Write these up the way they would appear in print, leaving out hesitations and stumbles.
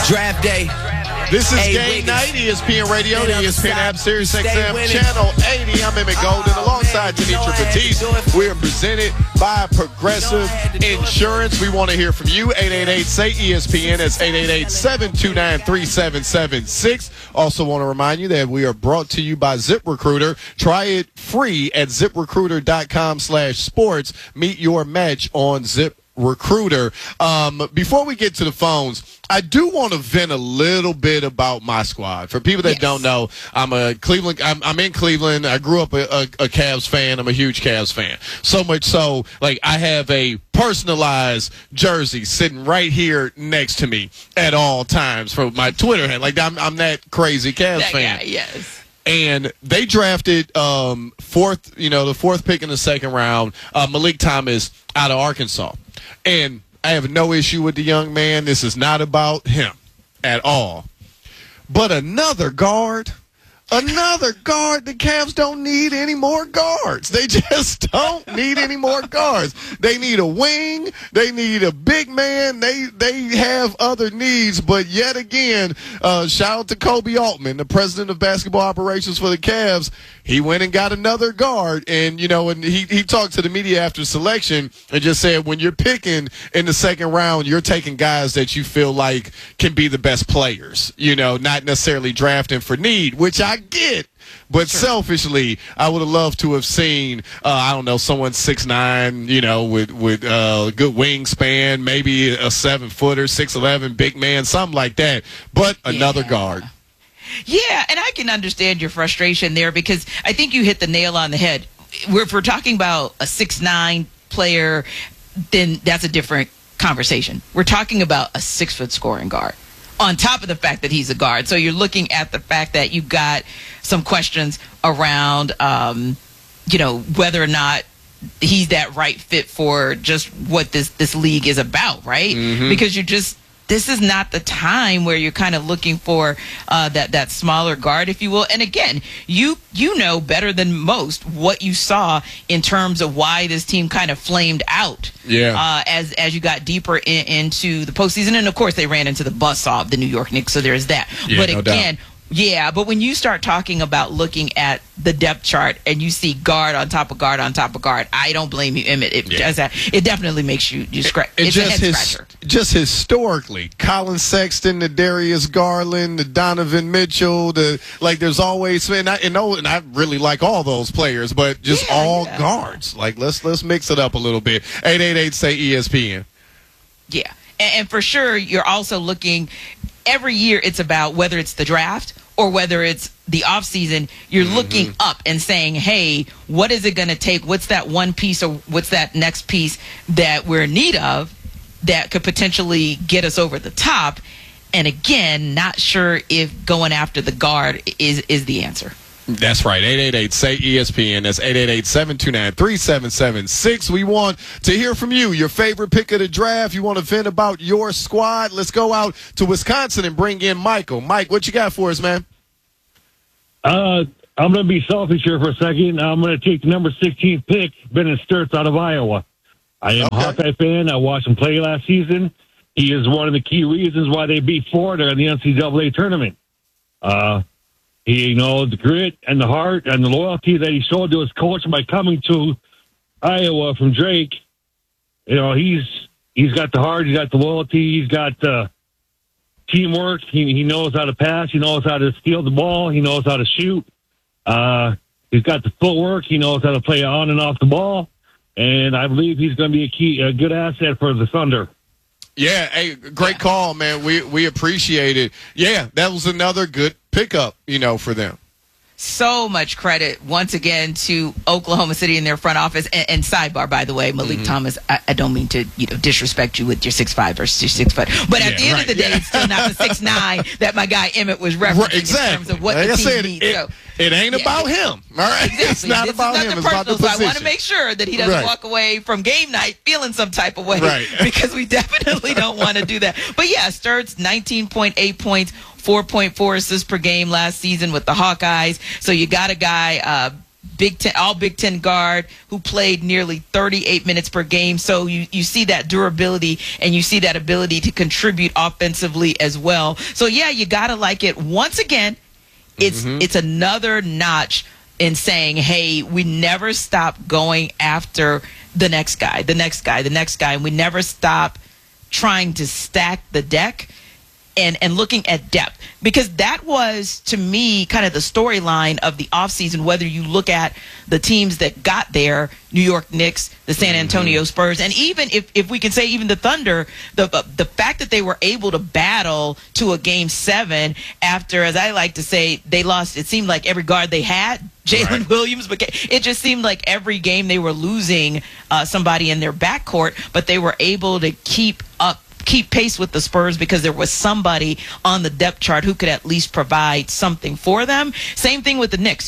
Draft day. This is Game Night, ESPN Radio, the ESPN app, Sirius XM, Channel 80. I'm Emmett Golden alongside Denitra Batiste. We are presented by Progressive Insurance. We want to hear from you. 888-SAY-ESPN. That's 888-729-3776. Also want to remind you that we are brought to you by ZipRecruiter. Try it free at ZipRecruiter.com/sports. Meet your match on ZipRecruiter. Before we get to the phones, I do want to vent a little bit about my squad. For people that don't know, I'm in Cleveland. I grew up a Cavs fan. I'm a huge Cavs fan. So much so, like, I have a personalized jersey sitting right here next to me at all times for my Twitter handle. Like, I'm that crazy Cavs fan. Guy, yes. And they drafted the fourth pick in the second round, Malik Thomas out of Arkansas. And I have no issue with the young man. This is not about him at all. But another guard. The Cavs don't need any more guards. They just don't need any more guards. They need a wing. They need a big man. They have other needs. But yet again, shout out to Kobe Altman, the president of basketball operations for the Cavs. He went and got another guard. And, and he talked to the media after selection and just said, when you're picking in the second round, you're taking guys that you feel like can be the best players, not necessarily drafting for need, which I get. But selfishly, I would have loved to have seen, someone 6'9", with good wingspan, maybe a 7-footer, 6'11", big man, something like that. But another guard. Yeah, and I can understand your frustration there because I think you hit the nail on the head. If we're talking about a 6'9" player, then that's a different conversation. We're talking about a 6-foot scoring guard, on top of the fact that he's a guard. So you're looking at the fact that you've got some questions around, whether or not he's that right fit for just what this league is about, right? Mm-hmm. Because this is not the time where you're kind of looking for that smaller guard, if you will. And again, you know better than most what you saw in terms of why this team kind of flamed out as you got deeper into the postseason. And, of course, they ran into the buzzsaw of the New York Knicks, so there's that. Yeah, but no again, doubt. Yeah, but when you start talking about looking at the depth chart and you see guard on top of guard on top of guard, I don't blame you, Emmett. It definitely makes you scratch. It's a head scratcher. Just historically, Colin Sexton, the Darius Garland, the Donovan Mitchell, there's always, and I really like all those players, but just guards. Like, let's mix it up a little bit. 888-SAY-ESPN. Yeah, and for sure, you're also looking. Every year it's about whether it's the draft or whether it's the offseason, you're looking up and saying, hey, what is it going to take? What's that one piece or what's that next piece that we're in need of that could potentially get us over the top? And again, not sure if going after the guard is the answer. That's right. 888-SAY-ESPN. That's 888-729-3776. We want to hear from you. Your favorite pick of the draft. You want to vent about your squad. Let's go out to Wisconsin and bring in Michael. Mike, what you got for us, man? I'm going to be selfish here for a second. I'm going to take the number 16 pick, Bennett Sturts out of Iowa. I am a Hawkeye fan. I watched him play last season. He is one of the key reasons why they beat Florida in the NCAA tournament. The grit and the heart and the loyalty that he showed to his coach by coming to Iowa from Drake. He's got the heart, he's got the loyalty, he's got teamwork. He knows how to pass, he knows how to steal the ball, he knows how to shoot. He's got the footwork, he knows how to play on and off the ball, and I believe he's going to be a good asset for the Thunder. Yeah, hey, great call, man. We appreciate it. Yeah, that was another good pickup, for them. So much credit once again to Oklahoma City and their front office. And sidebar, by the way, Malik Thomas, I don't mean to disrespect you with your 6'5" versus your 6 foot, but at the end of the day, it's still not the 6'9" that my guy Emmett was referencing in terms of what the team needs. It ain't about him, all right? Exactly. It's not about him. It's about the position. So I want to make sure that he doesn't walk away from game night feeling some type of way, because we definitely don't want to do that. But yeah, Sturts, 19.8 points, 4.4 assists per game last season with the Hawkeyes. So you got a guy all Big Ten guard who played nearly 38 minutes per game. So you see that durability and you see that ability to contribute offensively as well. So yeah, you gotta like it. Once again, it's another notch in saying, hey, we never stop going after the next guy, and we never stop trying to stack the deck and looking at depth, because that was, to me, kind of the storyline of the offseason, whether you look at the teams that got there, New York Knicks, the San Antonio Spurs, and even if we can say even the Thunder, the fact that they were able to battle to a Game 7 after, as I like to say, they lost, it seemed like every guard they had, Jalen Williams, but it just seemed like every game they were losing somebody in their backcourt, but they were able to keep pace with the Spurs because there was somebody on the depth chart who could at least provide something for them. Same thing with the Knicks.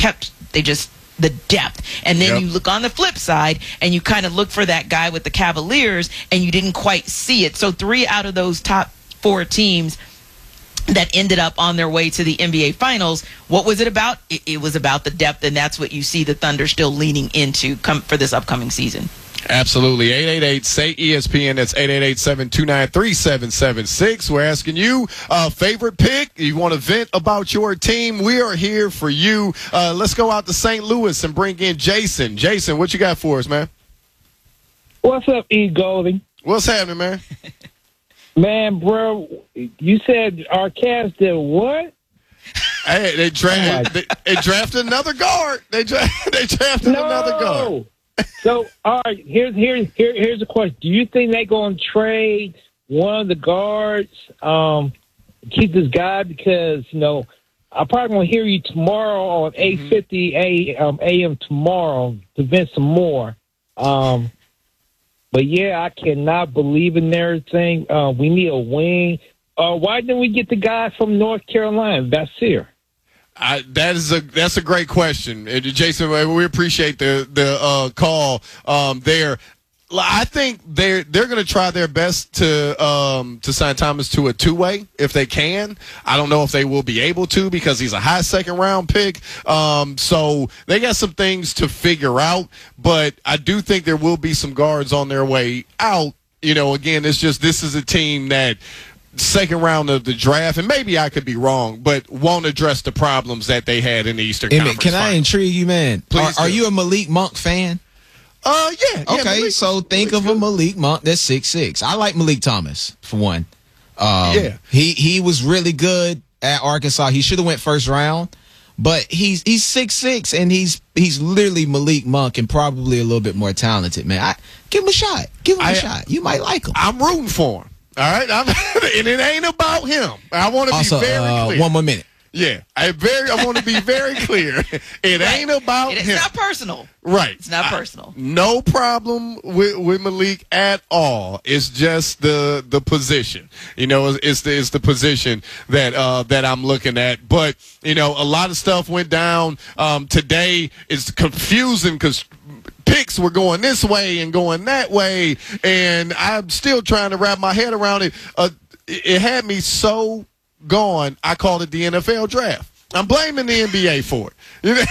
The depth. And then you look on the flip side and you kind of look for that guy with the Cavaliers and you didn't quite see it. So 3 out of those top 4 teams that ended up on their way to the NBA Finals, what was it about? It was about the depth, and that's what you see the Thunder still leaning into for this upcoming season. Absolutely. 888-SAY-ESPN. That's 888-729-3776. We're asking you favorite pick. You want to vent about your team? We are here for you. Let's go out to St. Louis and bring in Jason. Jason, what you got for us, man? What's up, E. Golding? What's happening, man? Man, bro, you said our Cavs did what? Hey, they drafted another guard. They drafted another guard. So, all right, here's a question. Do you think they're going to trade one of the guards, keep this guy? Because, I probably going to hear you tomorrow on 8:50 a.m. tomorrow to vent some more. But, yeah, I cannot believe in everything. We need a wing. Why didn't we get the guy from North Carolina, Vassir? That's a great question, Jason. We appreciate the call there. I think they're going to try their best to sign Thomas to a 2-way if they can. I don't know if they will be able to because he's a high second round pick. So they got some things to figure out, but I do think there will be some guards on their way out. Again, this is a team that second round of the draft, and maybe I could be wrong, but won't address the problems that they had in the Eastern Conference. Can I intrigue you, man? Please are you a Malik Monk fan? Yeah. Okay, so think of a Malik Monk that's 6'6". I like Malik Thomas for one. He was really good at Arkansas. He should have went first round, but he's 6'6", and he's literally Malik Monk and probably a little bit more talented, man. Give him a shot. Give him a shot. You might like him. I'm rooting for him. All right, and it ain't about him. I want to be very clear. One more minute. Yeah, I want to be very clear. It ain't about him. It's not personal. Right. It's not personal. No problem with Malik at all. It's just the position. It's the position that I'm looking at. But a lot of stuff went down today. It's confusing because picks were going this way and going that way, and I'm still trying to wrap my head around it. It had me so gone, I called it the NFL draft. I'm blaming the NBA for it.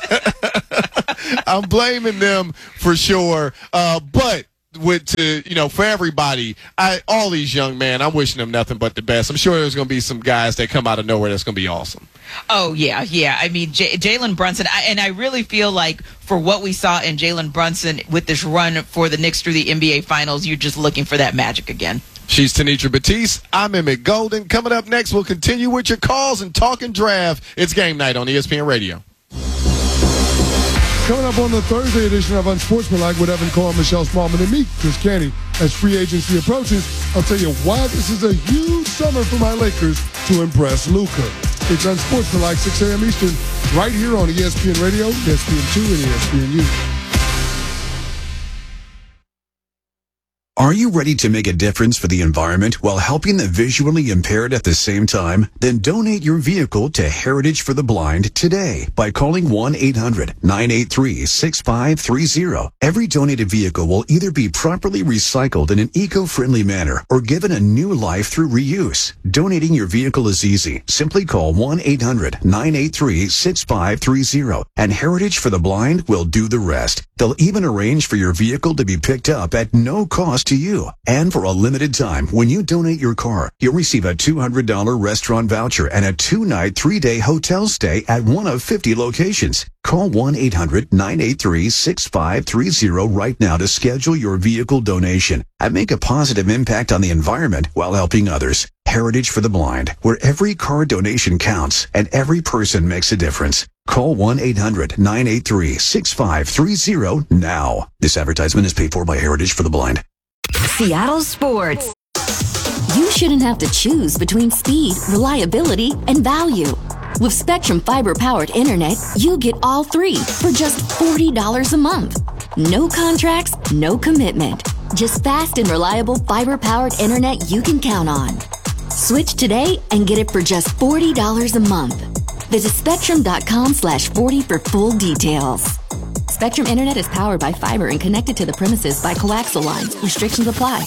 I'm blaming them for sure. But for everybody, all these young men, I'm wishing them nothing but the best. I'm sure there's going to be some guys that come out of nowhere that's going to be awesome. Oh, yeah. I mean, Jalen Brunson, and I really feel like for what we saw in Jalen Brunson with this run for the Knicks through the NBA Finals, you're just looking for that magic again. She's Tenitra Batiste. I'm Emmett Golden. Coming up next, we'll continue with your calls and talking draft. It's game night on ESPN Radio. Coming up on the Thursday edition of Unsportsmanlike with Evan Cole, Michelle Smallman, and me, Chris Canty. As free agency approaches, I'll tell you why this is a huge summer for my Lakers to impress Luka. It's Unsportsmanlike, 6 a.m. Eastern, right here on ESPN Radio, ESPN2, and ESPNU. Are you ready to make a difference for the environment while helping the visually impaired at the same time? Then donate your vehicle to Heritage for the Blind today by calling 1-800-983-6530. Every donated vehicle will either be properly recycled in an eco-friendly manner or given a new life through reuse. Donating your vehicle is easy. Simply call 1-800-983-6530 and Heritage for the Blind will do the rest. They'll even arrange for your vehicle to be picked up at no cost to you. And for a limited time, when you donate your car, you'll receive a $200 restaurant voucher and a 2-night, 3-day hotel stay at one of 50 locations. Call 1-800-983-6530 right now to schedule your vehicle donation and make a positive impact on the environment while helping others. Heritage for the Blind, where every car donation counts and every person makes a difference. Call 1-800-983-6530 now. This advertisement is paid for by Heritage for the Blind. Seattle Sports. You shouldn't have to choose between speed, reliability, and value. With Spectrum fiber-powered internet, you get all three for just $40 a month. No contracts, no commitment. Just fast and reliable fiber-powered internet you can count on. Switch today and get it for just $40 a month. Visit Spectrum.com/40 for full details. Spectrum Internet is powered by fiber and connected to the premises by coaxial lines. Restrictions apply.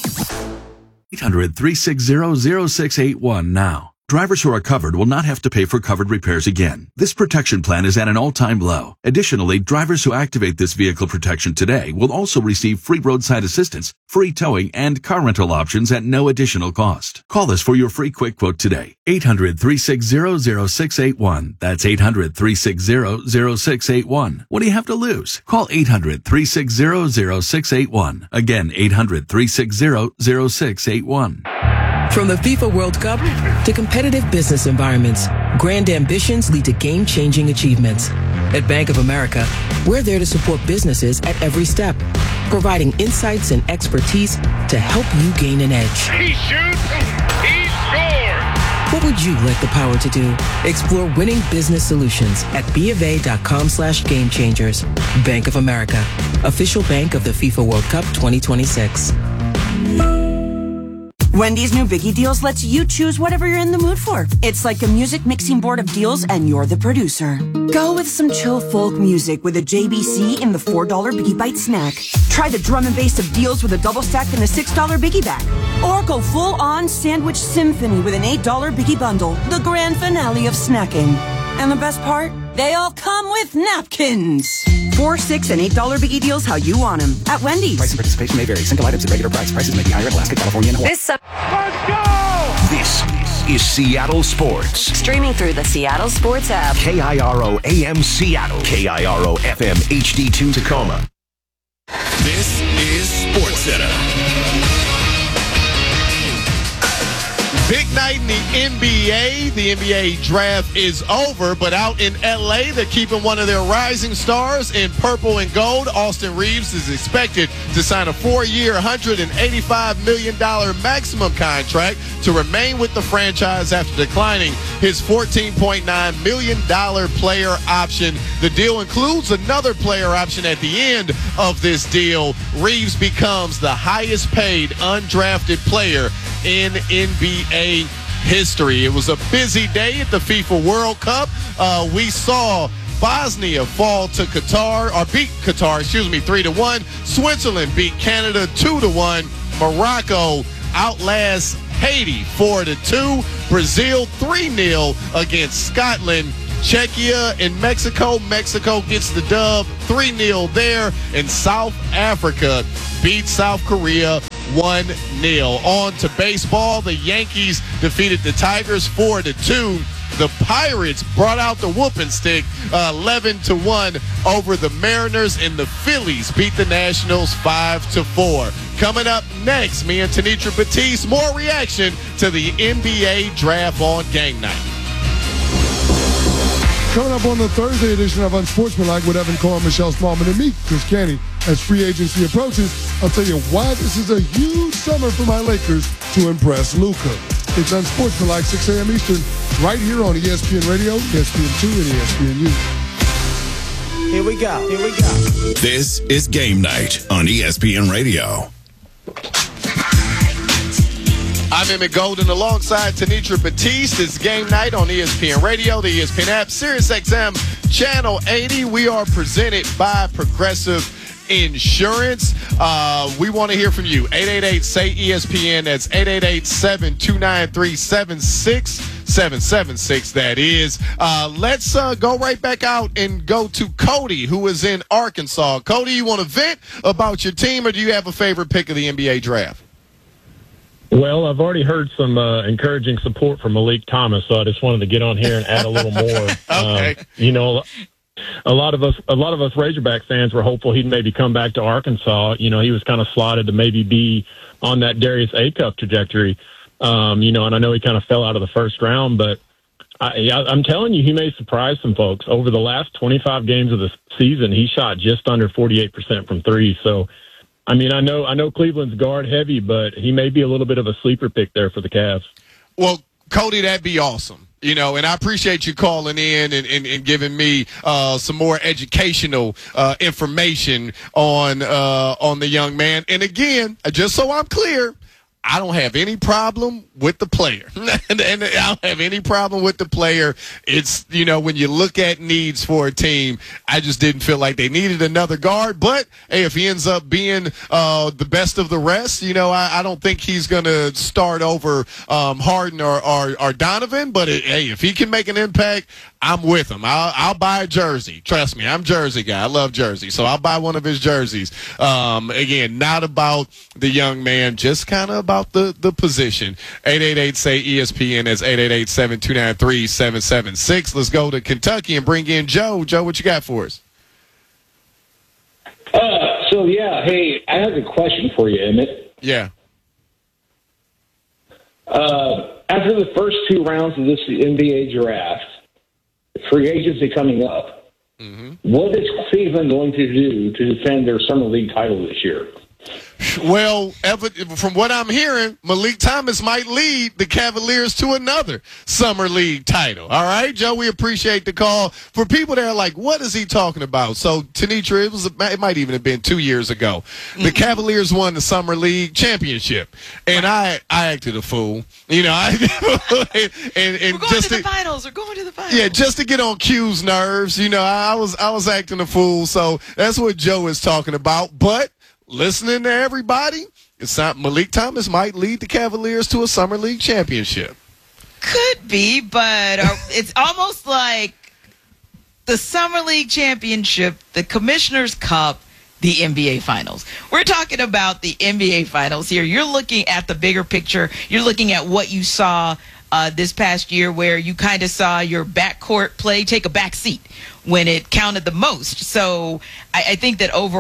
800-360-0681 now. Drivers who are covered will not have to pay for covered repairs again. This protection plan is at an all-time low. Additionally, drivers who activate this vehicle protection today will also receive free roadside assistance, free towing, and car rental options at no additional cost. Call us for your free quick quote today. 800-360-0681. That's 800-360-0681. What do you have to lose? Call 800-360-0681. Again, 800-360-0681. From the FIFA World Cup to competitive business environments, grand ambitions lead to game-changing achievements. At Bank of America, we're there to support businesses at every step, providing insights and expertise to help you gain an edge. He shoots, he scores! What would you like the power to do? Explore winning business solutions at BofA.com/gamechangers. Bank of America, official bank of the FIFA World Cup 2026. Wendy's new Biggie Deals lets you choose whatever you're in the mood for. It's like a music mixing board of deals and you're the producer. Go with some chill folk music with a JBC in the $4 Biggie Bite snack. Try the drum and bass of deals with a double stack in the $6 Biggie bag. Or go full on sandwich symphony with an $8 Biggie bundle, the grand finale of snacking. And the best part? They all come with napkins. $4, $6, and $8 Biggie Deals how you want them at Wendy's. Price and participation may vary. Single items at regular price. Prices may be higher in Alaska, California, and Hawaii. Let's go! This is Seattle Sports. Streaming through the Seattle Sports app. KIRO AM Seattle. KIRO FM HD2 Tacoma. This is Sports Center. Big night in the NBA. The NBA draft is over, but out in L.A., they're keeping one of their rising stars in purple and gold. Austin Reeves is expected to sign a 4-year, $185 million maximum contract to remain with the franchise after declining his $14.9 million player option. The deal includes another player option at the end of this deal. Reeves becomes the highest paid undrafted player in NBA history. It was a busy day at the FIFA World Cup. We saw Bosnia fall to Qatar, or beat Qatar, 3-1. Switzerland beat Canada 2-1. Morocco outlasts Haiti 4-2. Brazil 3-0 against Scotland. Czechia and Mexico. Mexico gets the dub 3-0 there. And South Africa beats South Korea 1-0. On to baseball. The Yankees defeated the Tigers 4-2. The Pirates brought out the whooping stick 11-1 over the Mariners, and the Phillies beat the Nationals 5-4. Coming up next, me and Tanitra Batiste, more reaction to the NBA draft on Game Night. Coming up on the Thursday edition of Unsportsmanlike with Evan Cohen, Michelle Smallman, and me, Chris Canty. As free agency approaches, I'll tell you why this is a huge summer for my Lakers to impress Luka. It's Unsportsmanlike, 6 a.m. Eastern, right here on ESPN Radio, ESPN2, and ESPNU. Here we go. This is Game Night on ESPN Radio. I'm Emmett Golden alongside Tenitra Batiste. It's game night on ESPN Radio, the ESPN app, SiriusXM Channel 80. We are presented by Progressive Insurance. We want to hear from you. 888-SAY-ESPN. That's 888-729-3776, that is. Let's go right back out and go to Cody, who is in Arkansas. Cody, you want to vent about your team, or do you have a favorite pick of the NBA draft? Well, I've already heard some encouraging support from Malik Thomas, so I just wanted to get on here and add a little more. Okay. A lot of us Razorback fans were hopeful he'd maybe come back to Arkansas. He was kind of slotted to maybe be on that Darius A-Cup trajectory. And I know he kind of fell out of the first round, but I'm telling you, he may surprise some folks. Over the last 25 games of the season, he shot just under 48% from three. So, I know Cleveland's guard heavy, but he may be a little bit of a sleeper pick there for the Cavs. Well, Cody, that'd be awesome. And I appreciate you calling in and giving me some more educational information on the young man. And again, just so I'm clear, I don't have any problem with the player. and I don't have any problem with the player. It's, when you look at needs for a team, I just didn't feel like they needed another guard. But, hey, if he ends up being the best of the rest, I don't think he's going to start over Harden or Donovan. But, hey, if he can make an impact, I'm with him. I'll buy a jersey. Trust me, I'm a jersey guy. I love jerseys. So I'll buy one of his jerseys. Again, not about the young man, just kind of about the position. 888-SAY-ESPN. That's 888-729-3776. Let's go to Kentucky and bring in Joe. Joe, what you got for us? Hey, I have a question for you, Emmett. Yeah. After the first two rounds of this NBA draft, free agency coming up, what is Cleveland going to do to defend their Summer League title this year? Well, from what I'm hearing, Malik Thomas might lead the Cavaliers to another Summer League title. All right, Joe, we appreciate the call. For people that are like, what is he talking about? So, Tenitra, it might even have been 2 years ago. The Cavaliers won the Summer League championship, and I acted a fool. We're going to the finals. We're going to the finals. Yeah, just to get on Q's nerves. I was acting a fool. So that's what Joe is talking about. But listening to everybody, it's not Malik Thomas might lead the Cavaliers to a Summer League championship. Could be, but it's almost like the Summer League championship, the Commissioner's Cup, the NBA Finals. We're talking about the NBA Finals here. You're looking at the bigger picture. You're looking at what you saw this past year, where you kind of saw your backcourt play take a back seat when it counted the most. So I think that overall,